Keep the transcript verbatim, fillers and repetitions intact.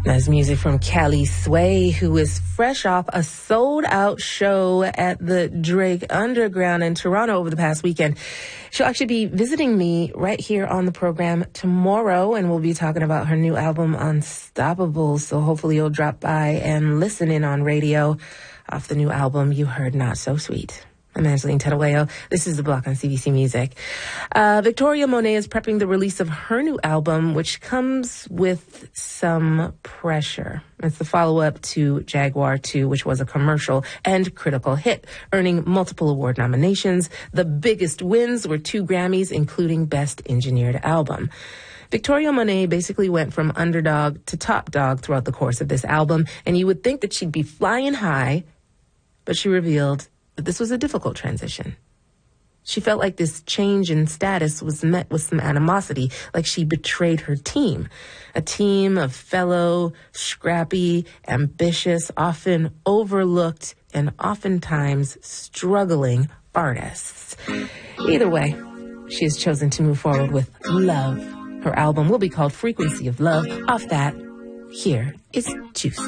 That's music from Callie Sway, who is fresh off a sold-out show at the Drake Underground in Toronto over the past weekend. She'll actually be visiting me right here on the program tomorrow, and we'll be talking about her new album, Unstoppable. So hopefully you'll drop by and listen in on radio off the new album, You Heard Not So Sweet. I'm Angeline Tedaweo. This is The Block on C B C Music. Uh, Victoria Monet is prepping the release of her new album, which comes with some pressure. It's the follow-up to Jaguar two, which was a commercial and critical hit, earning multiple award nominations. The biggest wins were two Grammys, including Best Engineered Album. Victoria Monet basically went from underdog to top dog throughout the course of this album, and you would think that she'd be flying high, but she revealed that this was a difficult transition. She felt like this change in status was met with some animosity, like she betrayed her team. A team of fellow, scrappy, ambitious, often overlooked, and oftentimes struggling artists. Either way, she has chosen to move forward with Love. Her album will be called Frequency of Love. Off that, here is Juice.